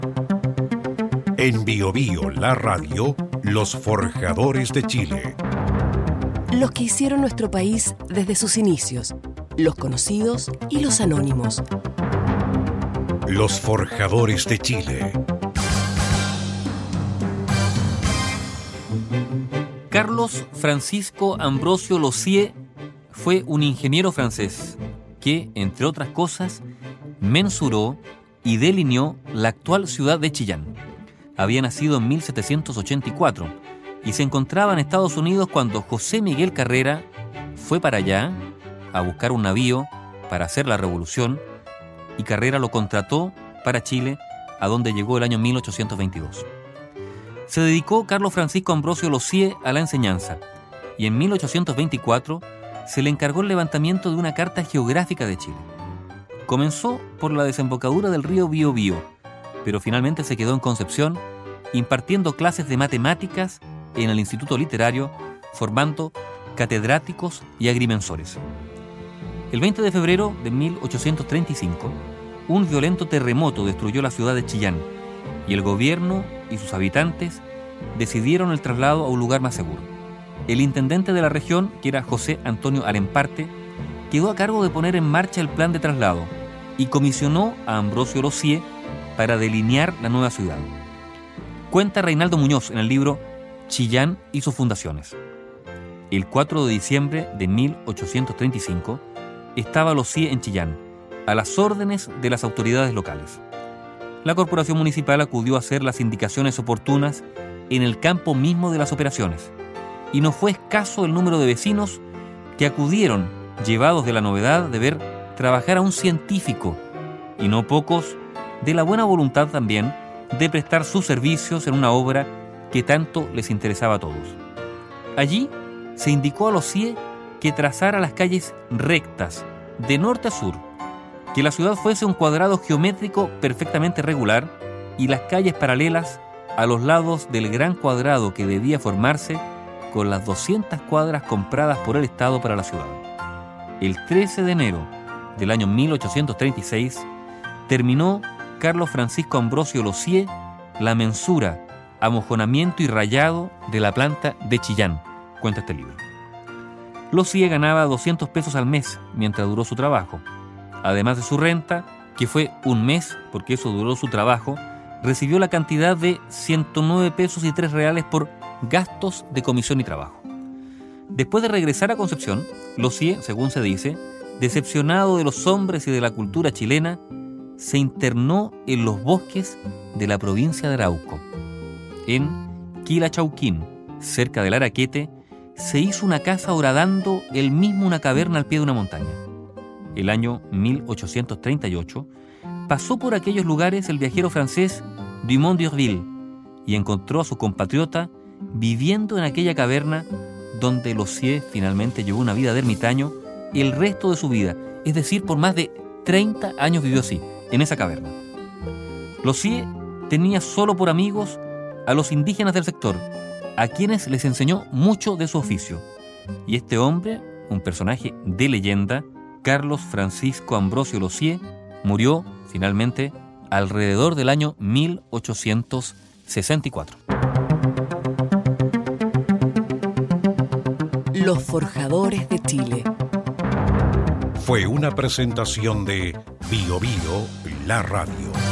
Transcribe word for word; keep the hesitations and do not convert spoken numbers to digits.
En Bio Bio, la radio, los forjadores de Chile. Los que hicieron nuestro país desde sus inicios, los conocidos y los anónimos. Los forjadores de Chile. Carlos Francisco Ambrosio Lozier fue un ingeniero francés que, entre otras cosas, mensuró y delineó la actual ciudad de Chillán. Había nacido en mil setecientos ochenta y cuatro y se encontraba en Estados Unidos cuando José Miguel Carrera fue para allá a buscar un navío para hacer la revolución, y Carrera lo contrató para Chile, a donde llegó el año mil ochocientos veintidós. Se dedicó Carlos Francisco Ambrosio Lozier a la enseñanza, y en mil ochocientos veinticuatro se le encargó el levantamiento de una carta geográfica de Chile. Comenzó por la desembocadura del río Biobío, pero finalmente se quedó en Concepción, impartiendo clases de matemáticas en el Instituto Literario, formando catedráticos y agrimensores. El veinte de febrero de mil ochocientos treinta y cinco, un violento terremoto destruyó la ciudad de Chillán, y el gobierno y sus habitantes decidieron el traslado a un lugar más seguro. El intendente de la región, que era José Antonio Alemparte, quedó a cargo de poner en marcha el plan de traslado y comisionó a Ambrosio Lozier para delinear la nueva ciudad. Cuenta Reinaldo Muñoz en el libro Chillán y sus fundaciones. El cuatro de diciembre de mil ochocientos treinta y cinco estaba Lozier en Chillán, a las órdenes de las autoridades locales. La corporación municipal acudió a hacer las indicaciones oportunas en el campo mismo de las operaciones, y no fue escaso el número de vecinos que acudieron, llevados de la novedad de ver trabajar a un científico, y no pocos de la buena voluntad también de prestar sus servicios en una obra que tanto les interesaba a todos. Allí se indicó a Lozier que trazara las calles rectas, de norte a sur, que la ciudad fuese un cuadrado geométrico perfectamente regular y las calles paralelas a los lados del gran cuadrado que debía formarse con las doscientas cuadras compradas por el Estado para la ciudad. El trece de enero del año mil ochocientos treinta y seis terminó Carlos Francisco Ambrosio Lozier la mensura, amojonamiento y rayado de la planta de Chillán, cuenta este libro. Lozier ganaba doscientos pesos al mes mientras duró su trabajo. Además de su renta, que fue un mes porque eso duró su trabajo, recibió la cantidad de ciento nueve pesos y tres reales por gastos de comisión y trabajo. Después de regresar a Concepción, Lozier, según se dice, decepcionado de los hombres y de la cultura chilena, se internó en los bosques de la provincia de Arauco. En Quilachauquín, cerca del Araquete, se hizo una casa horadando él mismo una caverna al pie de una montaña. El año mil ochocientos treinta y ocho pasó por aquellos lugares el viajero francés Dumont d'Urville y encontró a su compatriota viviendo en aquella caverna donde Lozier finalmente llevó una vida de ermitaño el resto de su vida, es decir, por más de treinta años vivió así, en esa caverna. Lozier tenía solo por amigos a los indígenas del sector, a quienes les enseñó mucho de su oficio. Y este hombre, un personaje de leyenda, Carlos Francisco Ambrosio Lozier, murió finalmente alrededor del año mil ochocientos sesenta y cuatro. Los forjadores de Chile. Fue una presentación de Bio Bio, la radio.